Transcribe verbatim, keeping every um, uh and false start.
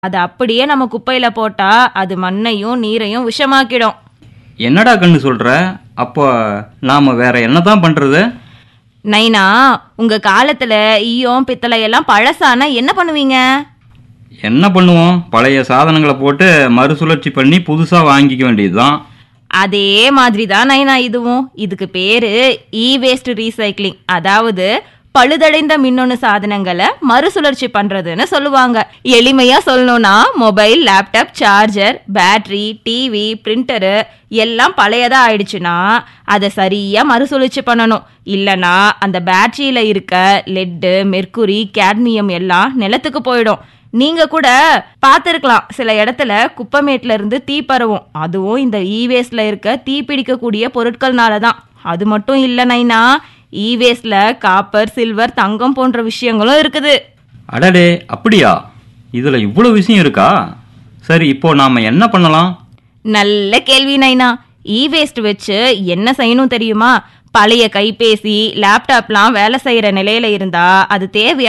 அது அப்படியே நம்ம குப்பையில போட்டா அது மண்ணையும் நீரையும் விஷமாக்கிடும். என்னடா கண்ணு சொல்ற? அப்போ நாம வேற என்னதான் பண்றது? நைனா, உங்க காலத்துல ஈயம் பித்தளை எல்லாம் பழசானா என்ன பண்ணுவீங்க? என்ன பண்ணுவோம்? பழைய சாதனங்களை போட்டு மறுசுழற்சி பண்ணி புதுசா வாங்கிக்க வேண்டியதுதான். அதே மாதிரி தான் நைனா இதுவும். இதுக்கு பேரு இ வேஸ்ட் ரீசைக்ளிங், அதாவது பழுதடைந்த மின்னணு சாதனங்களை மறுசுழற்சி பண்றதுன்னு சொல்லுவாங்க. எளிமையா சொல்லணும்னா mobile, laptop, charger, battery, TV, printer எல்லாம் பழையதா ஆயிடுச்சுன்னா அதை சரியா மறுசுழற்சி பண்ணணும். இல்லைன்னா அந்த பேட்டரியில இருக்க லெட்டு, மெர்க்குரி, கேட்மியம் எல்லாம் நிலத்துக்கு போயிடும். நீங்க கூட பார்த்துருக்கலாம், சில இடத்துல குப்பைமேட்ல இருந்து தீ பரவும். அதுவும் இந்த இ வேஸ்ட்ல இருக்க தீ பிடிக்கக்கூடிய பொருட்கள்னால தான். அது மட்டும் இல்லை நைனா, இ வேஸ்ட்ல காப்பர், சில்வர், தங்கம் போன்ற விஷயங்களும் இருக்குது. அடடே, அப்படியா? இதுல இவ்வளவு விஷயம் இருக்கா? சரி, இப்போ நாம என்ன பண்ணலாம்? நல்ல கேள்வி நைனா. இ வேஸ்ட் வச்சு என்ன செய்யணும் தெரியுமா? பழைய கைபேசி, லேப்டாப்லாம் வேலை செய்யற நிலையில இருந்தா அது தேவையான